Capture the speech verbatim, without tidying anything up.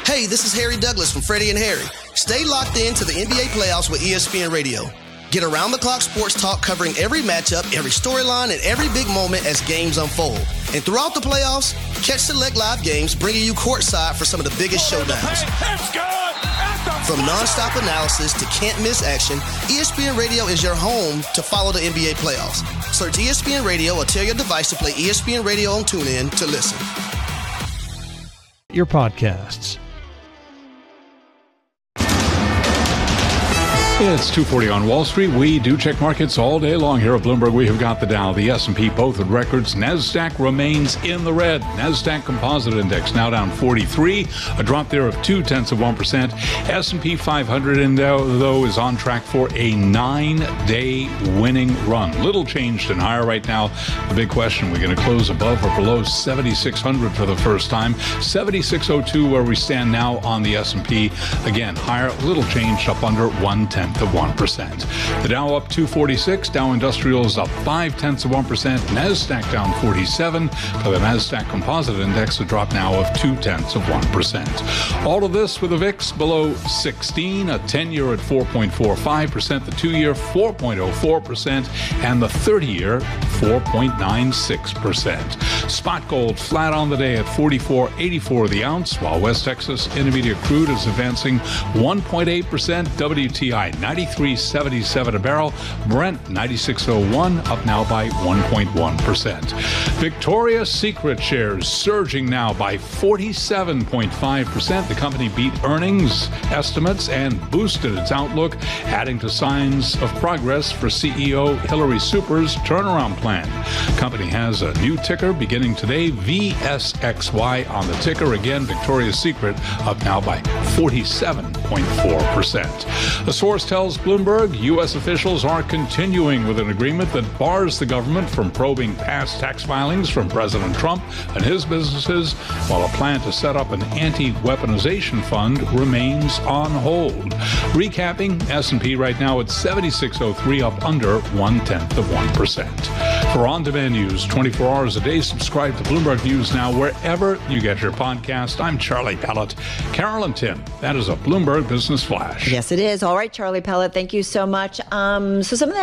Hey, this is Harry Douglas from Freddie and Harry. Stay locked in to the N B A playoffs with E S P N Radio. Get around-the-clock sports talk covering every matchup, every storyline, and every big moment as games unfold. And throughout the playoffs, catch select live games bringing you courtside for some of the biggest showdowns. From nonstop analysis to can't-miss action, E S P N Radio is your home to follow the N B A playoffs. Search E S P N Radio or tell your device to play E S P N Radio on TuneIn to listen. Your podcasts. It's two forty on Wall Street. We do check markets all day long here at Bloomberg. We have got the Dow, the S and P, both at records. NASDAQ remains in the red. NASDAQ Composite Index now down forty-three, a drop there of two-tenths of one percent. S and P five hundred, though, is on track for a nine-day winning run. Little changed and higher right now. The big question, we're going to close above or below seventy-six hundred for the first time. seventy-six oh two where we stand now on the S and P. Again, higher, little changed, up under one-tenth of one percent. The Dow up two forty-six, Dow Industrials up five tenths of one percent, NASDAQ down forty-seven. For the NASDAQ Composite Index, a drop now of two tenths of one percent. All of this with a V I X below sixteen, a ten-year at four point four five percent, the two-year four point oh four percent, and the thirty-year four point nine six percent. Spot gold flat on the day at forty-four eighty-four the ounce, while West Texas Intermediate crude is advancing one point eight percent. W T I ninety-three seventy-seven a barrel. Brent ninety-six oh one, up now by one point one percent. Victoria's Secret shares surging now by forty-seven point five percent. The company beat earnings estimates and boosted its outlook, adding to signs of progress for C E O Hillary Super's turnaround plan. Company has a new ticker beginning today, V S X Y on the ticker. Again, Victoria's Secret up now by forty-seven point four percent. A source tells Bloomberg U S officials are continuing with an agreement that bars the government from probing past tax filings from President Trump and his businesses, while a plan to set up an anti-weaponization fund remains on hold. Recapping, S and P right now at seventy-six oh three, up under one-tenth of one percent. For on-demand news twenty-four hours a day, subscribe to Bloomberg News Now wherever you get your podcast. I'm Charlie Pellet. Carol and Tim, that is a Bloomberg Business Flash. Yes, it is. All right, Charlie Pellet, thank you so much. Um, so some of that